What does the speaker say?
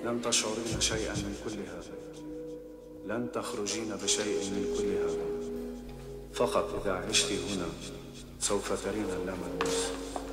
لن تشعرين شيئا من كل هذا، لن تخرجين بشيء من كل هذا. فقط إذا عشت هنا سوف ترين اللاملموس.